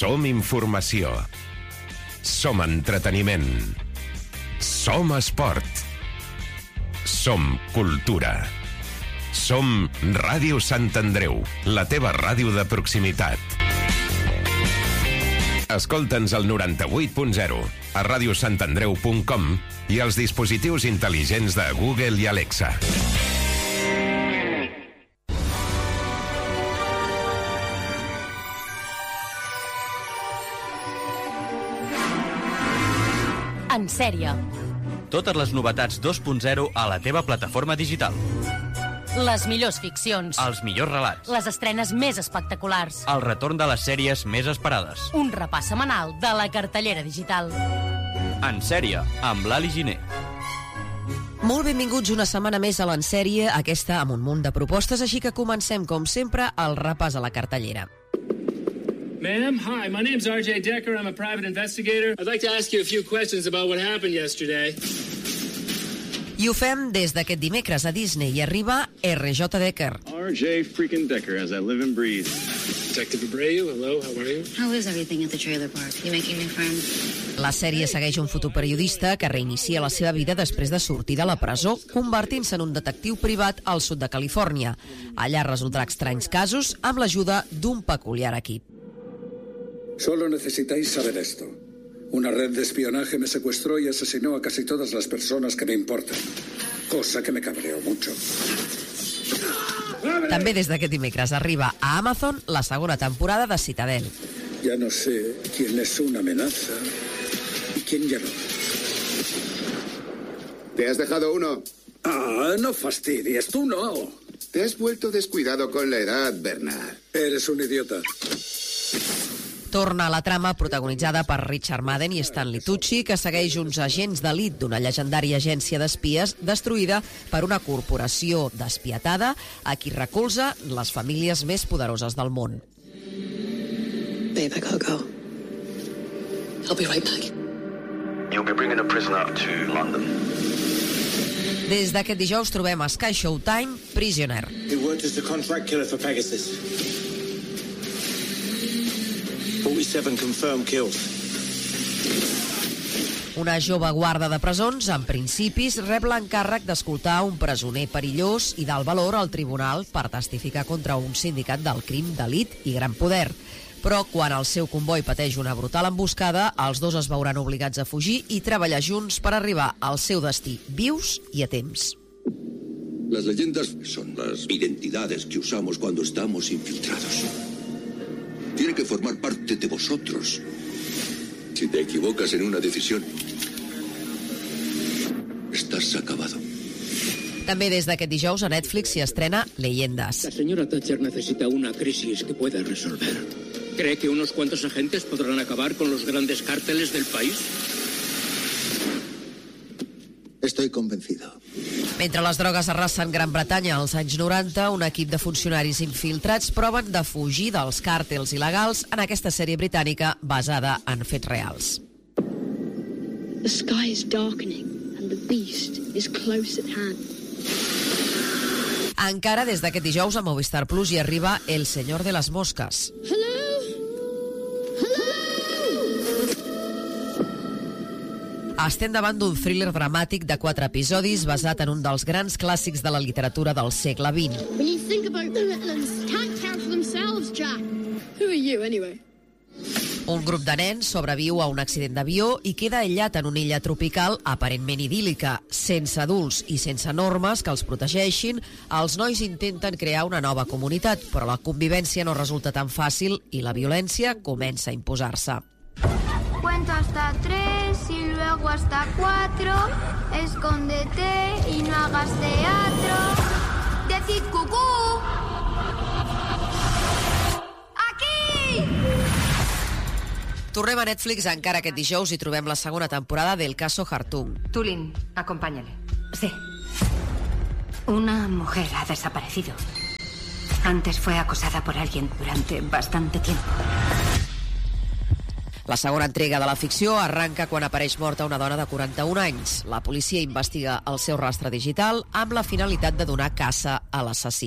Som informació. Som entreteniment. Som esport. Som cultura. Som Ràdio Sant Andreu, la teva ràdio de proximitat. Escolta'ns al 98.0, a radiosantandreu.com i als dispositius intel·ligents de Google i Alexa. En sèrie. Totes les novetats 2.0 a la teva plataforma digital. Les millors ficcions. Els millors relats. Les estrenes més espectaculars. El retorn de les sèries més esperades. Un repàs setmanal de la cartellera digital. En sèrie, amb l'Ali Giner. Molt benvinguts una setmana més a l'Ensèrie, aquesta amb un munt de propostes, així que comencem, com sempre, el repàs a la cartellera. Ma'am, hi, my name's R.J. Decker. I'm a private investigator. I'd like to ask you a few questions about what happened yesterday. I ho fem des d'aquest dimecres a Disney i arriba R.J. Decker. R.J. freaking Decker, as I live and breathe. Detective Abreu, hello, how are you? How is everything at the trailer park? You making new friends? La sèrie segueix un fotoperiodista que reinicia la seva vida després de sortir de la presó, convertint-se en un detectiu privat al sud de Califòrnia. Allà resoldrà estranys casos amb l'ajuda d'un peculiar equip. Solo necesitáis saber esto. Una red de espionaje me secuestró y asesinó a casi todas las personas que me importan. Cosa que me cabreó mucho. També des d'aquest dimecres arriba a Amazon la segona temporada de Citadel. Ya no sé quién es una amenaza y quién ya no. ¿Te has dejado uno? Ah, no fastidies, tú no. Te has vuelto descuidado con la edad, Bernard. Eres un idiota. Torna a la trama protagonitzada per Richard Madden i Stanley Tucci, que segueix uns agents d'elit d'una llegendària agència d'espies destruïda per una corporació despietada a qui recolza les famílies més poderoses del món. Babe, I gotta go. I'll be right back. You'll be bringing a prisoner to London. Des d'aquest dijous trobem a Sky Showtime Prisoner. He worked as the contract killer for Pegasus. 47 confirmed kills. Una jove guarda de presons, en principis, rep l'encàrrec d'escoltar un presoner perillós i d'alt valor al tribunal per testificar contra un sindicat del crim d'elit i gran poder. Però quan el seu comboi pateix una brutal emboscada, els dos es veuran obligats a fugir i treballar junts per arribar al seu destí vius i a temps. Las leyendas son las identidades que usamos cuando estamos infiltrados. Tiene que formar parte de vosotros. Si te equivocas en una decisión, estás acabado. També des d'aquest dijous a Netflix s'hi estrena Leyendas. La señora Thatcher necesita una crisis que pueda resolver. ¿Cree que unos cuantos agentes podrán acabar con los grandes cárteles del país? Estoy convencido. Mentre les drogues arrasen Gran Bretanya als anys 90, un equip de funcionaris infiltrats proven de fugir dels càrtels il·legals en aquesta sèrie britànica basada en fets reals. The sky is darkening and the beast is close at hand. Encara des d'aquest dijous a Movistar Plus hi arriba El Señor de las Moscas. Estem davant d'un thriller dramàtic de 4 episodis basat en un dels grans clàssics de la literatura del segle XX. When you think about the little ones, can't care for themselves, Jack. Who are you, anyway? Un grup de nens sobreviu a un accident d'avió i queda aïllat en una illa tropical aparentment idíl·lica. Sense adults i sense normes que els protegeixin, els nois intenten crear una nova comunitat, però la convivència no resulta tan fàcil i la violència comença a imposar-se. Cuento hasta 3 y luego hasta 4. Escóndete y no hagas teatro. Decid cucú. ¡Aquí! Tornem a Netflix encara aquest dijous i trobem la segona temporada del caso Khartoum. Tulin, acompáñale. Sí. Una mujer ha desaparecido. Antes fue acosada por alguien durante bastante tiempo. La segona entrega de la ficció arranca quan apareix morta una dona de 41 anys. La policia investiga el seu rastre digital amb la finalitat de donar caça a l'assassí.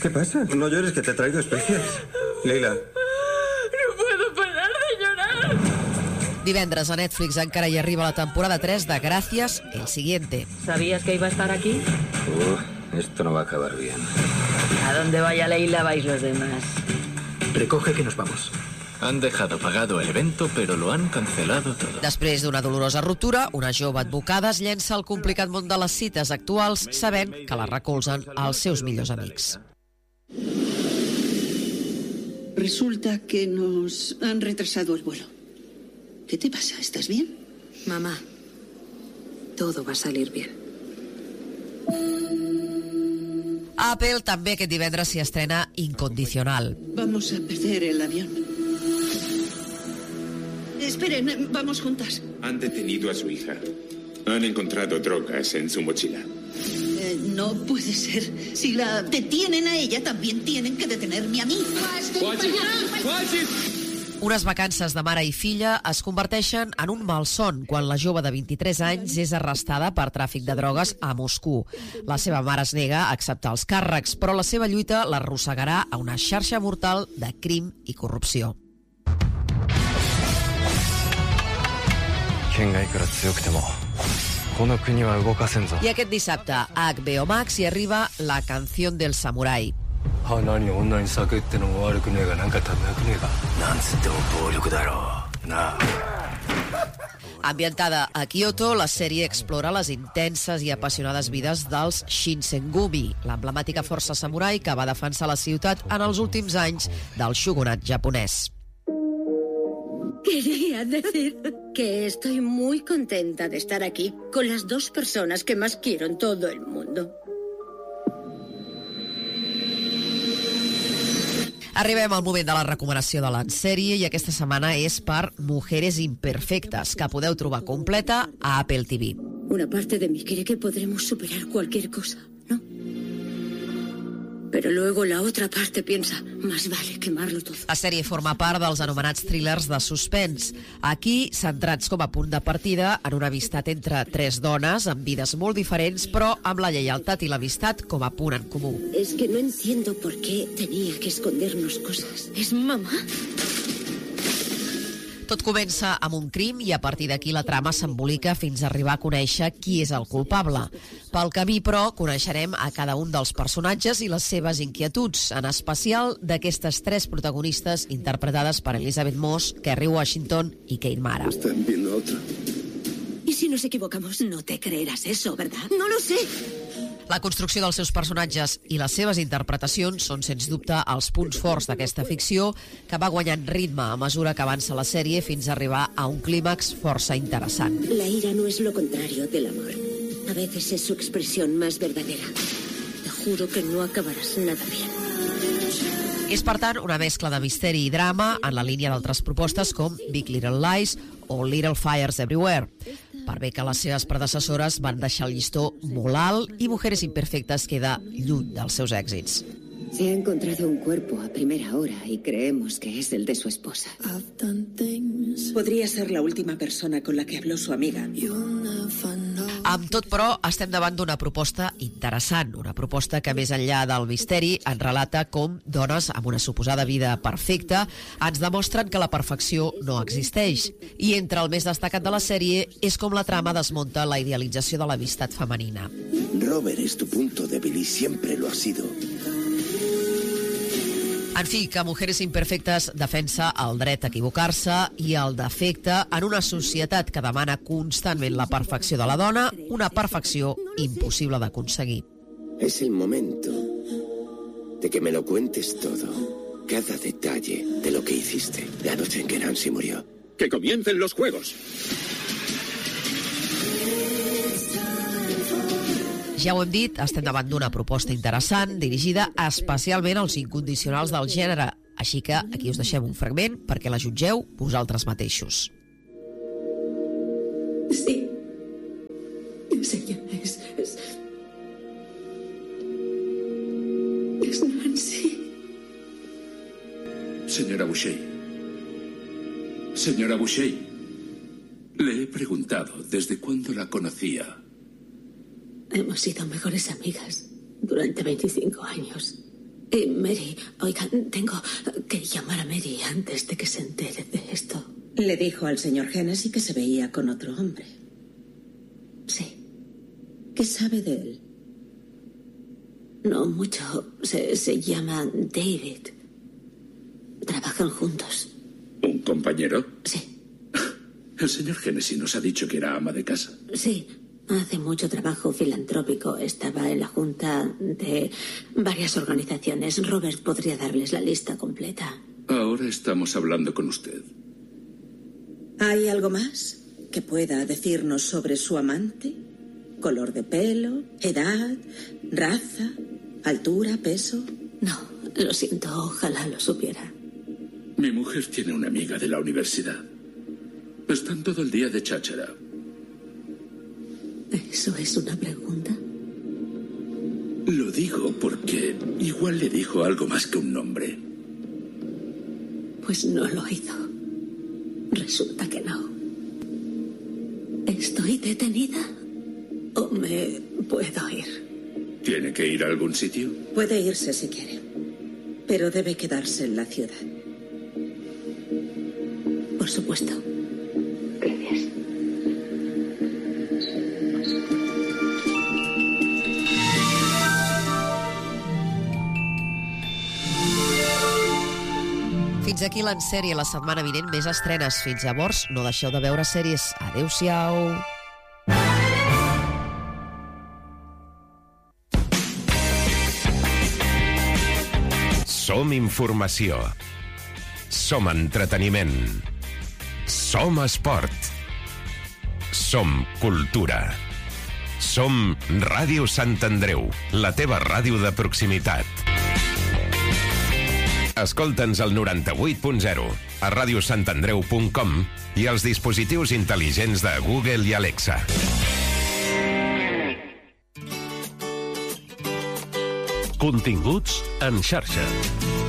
¿Qué pasa? No llores, que te he traído especias. Leila. No puedo parar de llorar. Divendres a Netflix encara hi arriba la temporada 3 de Gracias, el siguiente. ¿Sabías que iba a estar aquí? Esto no va a acabar bien. A donde vaya Leila vais los demás. Recoge que nos vamos. Han dejado pagado el evento, pero lo han cancelado todo. Després d'una dolorosa ruptura, una jove advocada es llença al complicat món de les cites actuals sabent que la recolzen els seus millors amics. Resulta que nos han retrasado el vuelo. ¿Qué te pasa? ¿Estás bien? Mamá, todo va a salir bien. A Apple també aquest divendres s'hi estrena Incondicional. Vamos a perder el avión. Esperen, vamos juntas. Han detenido a su hija. Han encontrado drogas en su mochila. No puede ser. Si la detienen a ella, también tienen que detenerme a mí. Unes vacances de mare i filla es converteixen en un malson quan la jove de 23 anys és arrestada per tràfic de drogues a Moscou. La seva mare es nega a acceptar els càrrecs, però la seva lluita l'arrossegarà a una xarxa mortal de crim i corrupció. I aquest dissabte a HBO Max hi arriba La canción del samurái. Ambientada a Kyoto, la sèrie explora les intenses i apassionades vides dels Shinsengumi, l'emblemàtica força samurai que va defensar la ciutat en els últims anys del shogunat japonès. Quería decir que estoy muy contenta de estar aquí con las dos personas que más quiero en todo el mundo. Arribem al moment de la recomanació de la sèrie i aquesta setmana és per Mujeres Imperfectes, que podeu trobar completa a Apple TV. Una parte de mí cree que podremos superar cualquier cosa, ¿no? Pero luego la otra parte piensa, más vale quemarlo todo. La sèrie forma part dels anomenats thrillers de suspens. Aquí, centrats com a punt de partida en una amistat entre tres dones amb vides molt diferents, però amb la lleialtat i l'amistat com a punt en comú. Es que no entiendo por qué tenía que escondernos cosas. ¿Es mamá? Tot comença amb un crim i a partir d'aquí la trama s'embolica fins a arribar a conèixer qui és el culpable. Pel camí, però, coneixerem a cada un dels personatges i les seves inquietuds, en especial d'aquestes tres protagonistes interpretades per Elizabeth Moss, Kerry Washington i Kate Mara. ¿Están viendo otra? ¿Y si nos equivocamos? No te creerás eso, ¿verdad? No lo sé. La construcció dels seus personatges i les seves interpretacions són, sens dubte, els punts forts d'aquesta ficció que va guanyant ritme a mesura que avança la sèrie fins a arribar a un clímax força interessant. La ira no es lo contrario del amor. A veces es su expresión más verdadera. Te juro que no acabarás nada bien. És, per tant, una mescla de misteri i drama en la línia d'altres propostes com Big Little Lies o Little Fires Everywhere. Per bé que les seves predecessores van deixar el llistó molt alt i Mujeres Imperfectes queda lluny dels seus èxits. Se ha encontrado un cuerpo a primera hora y creemos que es el de su esposa. Podría ser la última persona con la que habló su amiga. Amb tot, però, estem davant d'una proposta interessant, una proposta que, més enllà del misteri, ens relata com dones amb una suposada vida perfecta ens demostren que la perfecció no existeix. I entre el més destacat de la sèrie és com la trama desmunta la idealització de l'amistat femenina. Robert es tu punto débil y siempre lo ha sido. En fi, que Mujeres Imperfectes defensa el dret a equivocar-se i el defecte en una societat que demana constantment la perfecció de la dona, una perfecció impossible d'aconseguir. Es el momento de que me lo cuentes todo, cada detalle de lo que hiciste la noche en que Nancy murió. ¡Que comiencen los juegos! Ja ho hem dit, estem davant d'una proposta interessant, dirigida especialment als incondicionals del gènere. Així que aquí us deixem un fragment perquè la jutgeu vosaltres mateixos. Sí. Es ella, es Nancy. Señora Boucher. Señora Boucher. Le he preguntado desde cuándo la conocía. Hemos sido mejores amigas durante 25 años. Mary, oiga, tengo que llamar a Mary antes de que se entere de esto. Le dijo al señor Hennessy que se veía con otro hombre. Sí. ¿Qué sabe de él? No mucho. Se llama David. Trabajan juntos. ¿Un compañero? Sí. El señor Hennessy nos ha dicho que era ama de casa. Sí. Hace mucho trabajo filantrópico. Estaba en la junta de varias organizaciones. Robert podría darles la lista completa. Ahora estamos hablando con usted. ¿Hay algo más que pueda decirnos sobre su amante? ¿Color de pelo? ¿Edad? ¿Raza? ¿Altura? ¿Peso? No, lo siento. Ojalá lo supiera. Mi mujer tiene una amiga de la universidad. Están todo el día de cháchara. ¿Eso es una pregunta? Lo digo porque igual le dijo algo más que un nombre. Pues no lo hizo. Resulta que no. ¿Estoy detenida? ¿O me puedo ir? ¿Tiene que ir a algún sitio? Puede irse si quiere, pero debe quedarse en la ciudad. Por supuesto. Gracias. Fins aquí l'ensèrie la setmana vinent, més estrenes. Fins llavors, no deixeu de veure sèries. Adéu-siau. Som informació. Som entreteniment. Som esport. Som cultura. Som Ràdio Sant Andreu, la teva ràdio de proximitat. Escolta'ns al 98.0, a radiosantandreu.com i als dispositius intel·ligents de Google i Alexa. Continguts en xarxa.